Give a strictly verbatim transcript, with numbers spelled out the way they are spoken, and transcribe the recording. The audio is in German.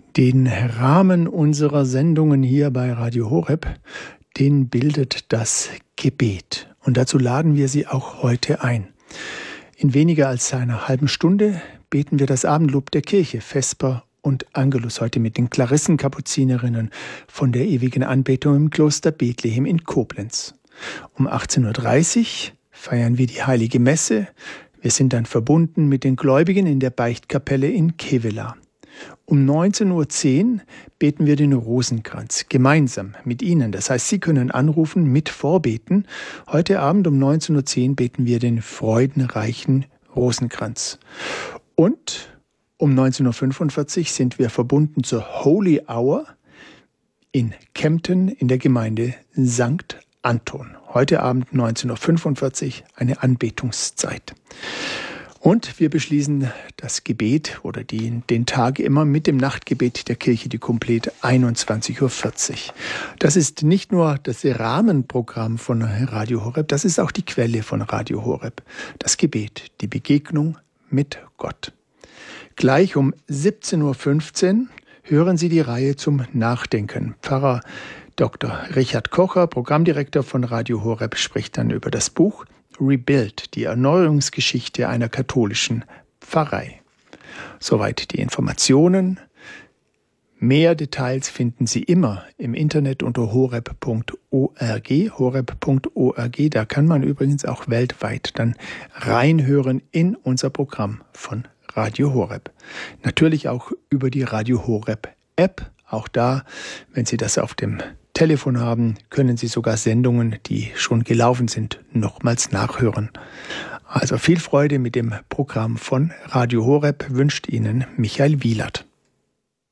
Den Rahmen unserer Sendungen hier bei Radio Horeb, den bildet das Gebet. Und dazu laden wir Sie auch heute ein. In weniger als einer halben Stunde beten wir das Abendlob der Kirche, Vesper und Angelus, heute mit den Klarissenkapuzinerinnen von der ewigen Anbetung im Kloster Bethlehem in Koblenz. Um achtzehn Uhr dreißig feiern wir die Heilige Messe. Wir sind dann verbunden mit den Gläubigen in der Beichtkapelle in Kevela. Um neunzehn Uhr zehn beten wir den Rosenkranz gemeinsam mit Ihnen. Das heißt, Sie können anrufen, mit vorbeten. Heute Abend um neunzehn Uhr zehn beten wir den freudenreichen Rosenkranz. Und um neunzehn Uhr fünfundvierzig sind wir verbunden zur Holy Hour in Kempten in der Gemeinde Sankt Anton. Heute Abend neunzehn Uhr fünfundvierzig, eine Anbetungszeit. Und wir beschließen das Gebet oder die, den Tag immer mit dem Nachtgebet der Kirche, die Komplett einundzwanzig Uhr vierzig. Das ist nicht nur das Rahmenprogramm von Radio Horeb, das ist auch die Quelle von Radio Horeb. Das Gebet, die Begegnung mit Gott. Gleich um siebzehn Uhr fünfzehn hören Sie die Reihe zum Nachdenken. Pfarrer Doktor Richard Kocher, Programmdirektor von Radio Horeb, spricht dann über das Buch Rebuild, die Erneuerungsgeschichte einer katholischen Pfarrei. Soweit die Informationen. Mehr Details finden Sie immer im Internet unter horeb punkt org, horeb punkt org. Da kann man übrigens auch weltweit dann reinhören in unser Programm von Radio Horeb. Natürlich auch über die Radio Horeb App. Auch da, wenn Sie das auf dem Telefon haben, können Sie sogar Sendungen, die schon gelaufen sind, nochmals nachhören. Also viel Freude mit dem Programm von Radio Horeb wünscht Ihnen Michael Wielert.